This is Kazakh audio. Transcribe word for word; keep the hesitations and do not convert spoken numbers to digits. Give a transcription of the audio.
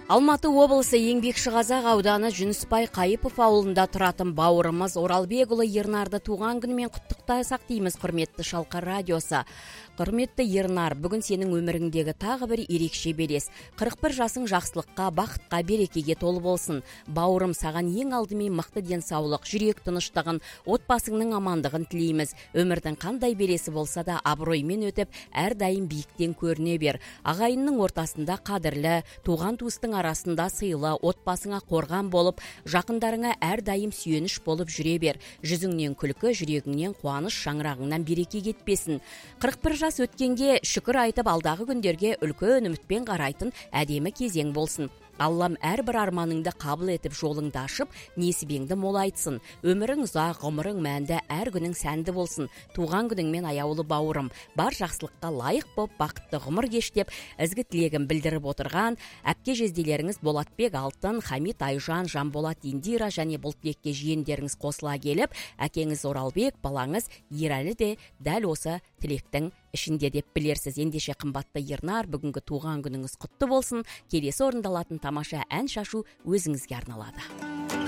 Алматы облысы Еңбекшіқазақ ауданы Жүнісбай Қайыпов ауылында тұратын бауырымыз Оралбекұлы Ернарды туған күнімен құттықтасақ дейміз, құрметті Шалқар радиосы. Құрметті Ернар, бүгін сенің өміріңдегі тағы бір ерекше белес. қырық бір жасың жақсылыққа, бақытқа, берекеге толы болсын. Бауырым, саған ең алдымен мықты денсаулық, жүрек тыныштығын, отбасыңның амандығын тілейміз. Өмірдің қандай белесі болса да абыроймен өтіп, әрдайым биіктен көріне бер. Ағайынның ортасында қадірлі, туған туыстың арасында сыйлы, отбасыңа қорған болып, жақындарыңа әрдайым сүйеніш болып жүре бер. Жүзіңнен күлкі, жүрегіңнен қуаныш, шаңырағыңнан береке кетпесін. қырық бір жас өткенге шүкір айтып, алдағы күндерге үлкен үмітпен қарайтын әдемі кезең болсын. Аллам әрбір арманыңды қабыл етіп, жолыңды ашып, несібеңді молайтсын. Өмірің ұзақ, ғұмырың мәнді, әр күнің сәнді болсын. Туған күніңмен аяулы бауырым, бар жақсылыққа лайық боп, бақытты ғұмыр кеш деп, ізгі тілегін білдіріп отырған әпке жезделеріңіз Болатбек Алтын, Хамит Айжан, Жанболат Индира және Бұлтбекке жиендеріңіз қосыла келіп, әкеңіз Оралбек, балаңыз Ерәлі де дәл осы тілектің ішінде деп білерсіз. Ендеше қымбатты Ернар, бүгінгі туған күніңіз құтты болсын. Келесі орындалатын тамаша ән шашу өзіңізге арналады.